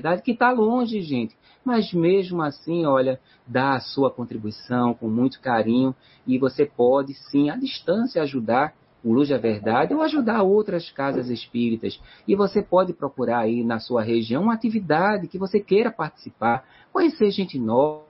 verdade, que está longe, gente. Mas mesmo assim, olha, dá a sua contribuição com muito carinho e você pode, sim, à distância, ajudar o Luz da Verdade ou ajudar outras casas espíritas. E você pode procurar aí na sua região uma atividade que você queira participar, conhecer gente nova,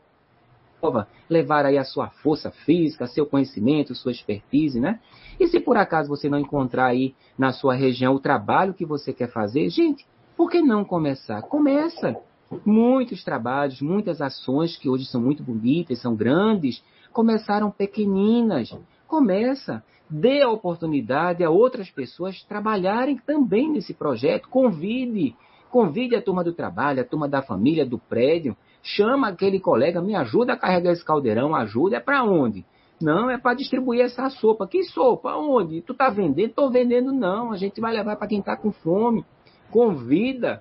levar aí a sua força física, seu conhecimento, sua expertise, né? E se por acaso você não encontrar aí na sua região o trabalho que você quer fazer, gente, por que não começar? Começa! Muitos trabalhos, muitas ações que hoje são muito bonitas, são grandes, começaram pequeninas. Começa, dê a oportunidade a outras pessoas trabalharem também nesse projeto. Convide a turma do trabalho, a turma da família, do prédio. Chama aquele colega, me ajuda a carregar esse caldeirão, ajuda, é para onde? Não, é para distribuir essa sopa. Que sopa? Onde? Tu tá vendendo? Tô vendendo não, a gente vai levar para quem tá com fome. Convida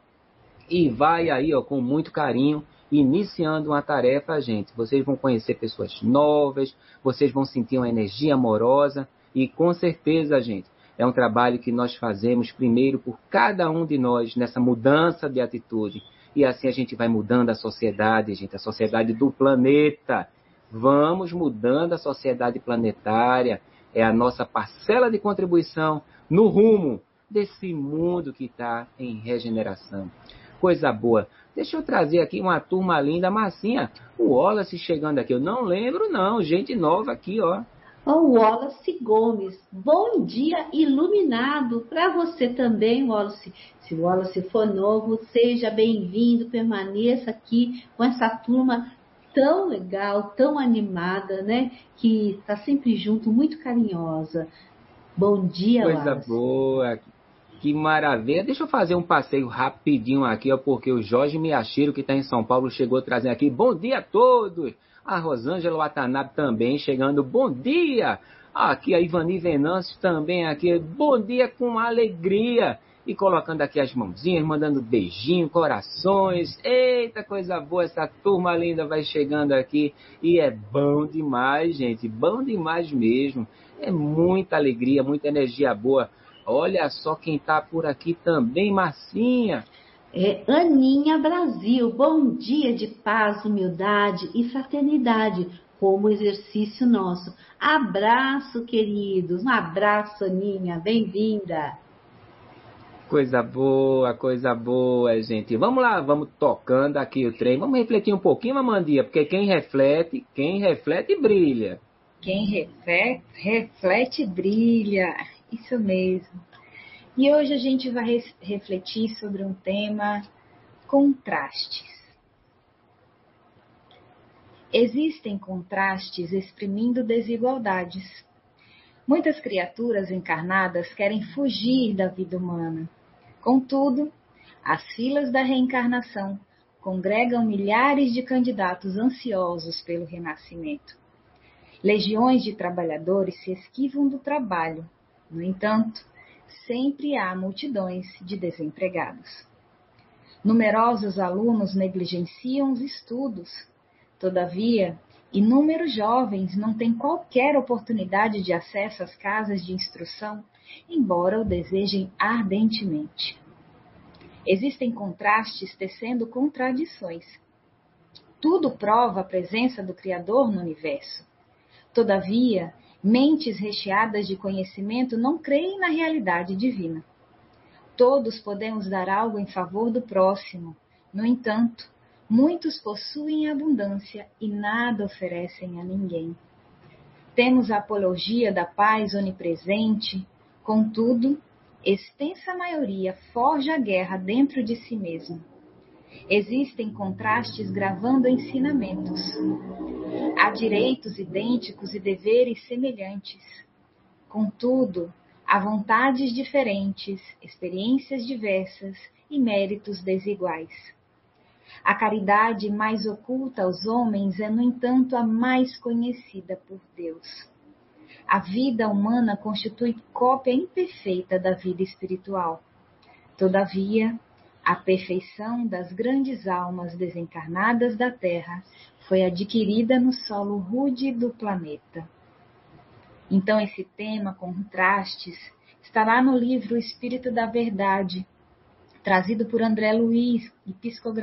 e vai aí, ó, com muito carinho, iniciando uma tarefa, gente. Vocês vão conhecer pessoas novas, vocês vão sentir uma energia amorosa e com certeza, gente, é um trabalho que nós fazemos primeiro por cada um de nós nessa mudança de atitude. E assim a gente vai mudando a sociedade, gente, a sociedade do planeta. Vamos mudando a sociedade planetária. É a nossa parcela de contribuição no rumo desse mundo que está em regeneração. Coisa boa. Deixa eu trazer aqui uma turma linda, Marcinha. O Wallace chegando aqui. Eu não lembro, não. Gente nova aqui, ó. O Wallace Gomes. Bom dia iluminado para você também, Wallace. Se o Wallace for novo, seja bem-vindo, permaneça aqui com essa turma tão legal, tão animada, né? Que está sempre junto, muito carinhosa. Bom dia, Coisa Wallace. boa. Que maravilha. Deixa eu fazer um passeio rapidinho aqui, ó, porque o Jorge Miyashiro, que está em São Paulo, chegou trazendo aqui. Bom dia a todos. A Rosângela Watanabe também chegando. Bom dia. Aqui a Ivani Venâncio também aqui. Bom dia com alegria. E colocando aqui as mãozinhas, mandando beijinho, corações. Eita, coisa boa. Essa turma linda vai chegando aqui. E é bom demais, gente. Bom demais mesmo. É muita alegria, muita energia boa. Olha só quem está por aqui também, Marcinha. É Aninha Brasil. Bom dia de paz, humildade e fraternidade como exercício nosso. Abraço, queridos. Um abraço, Aninha. Bem-vinda. Coisa boa, gente. Vamos lá, vamos tocando aqui o trem. Vamos refletir um pouquinho, Mamandia, porque quem reflete brilha. Quem reflete brilha. Isso mesmo. E hoje a gente vai refletir sobre um tema: contrastes. Existem contrastes exprimindo desigualdades. Muitas criaturas encarnadas querem fugir da vida humana. Contudo, as filas da reencarnação congregam milhares de candidatos ansiosos pelo renascimento. Legiões de trabalhadores se esquivam do trabalho. No entanto, sempre há multidões de desempregados. Numerosos alunos negligenciam os estudos. Todavia, inúmeros jovens não têm qualquer oportunidade de acesso às casas de instrução, embora o desejem ardentemente. Existem contrastes tecendo contradições. Tudo prova a presença do Criador no universo. Todavia, mentes recheadas de conhecimento não creem na realidade divina. Todos podemos dar algo em favor do próximo. No entanto, muitos possuem abundância e nada oferecem a ninguém. Temos a apologia da paz onipresente, contudo, extensa maioria forja a guerra dentro de si mesmo. Existem contrastes gravando ensinamentos. Há direitos idênticos e deveres semelhantes. Contudo, há vontades diferentes, experiências diversas e méritos desiguais. A caridade mais oculta aos homens é, no entanto, a mais conhecida por Deus. A vida humana constitui cópia imperfeita da vida espiritual. Todavia, a perfeição das grandes almas desencarnadas da Terra foi adquirida no solo rude do planeta. Então, esse tema, contrastes, estará no livro Espírito da Verdade, trazido por André Luiz e psicografado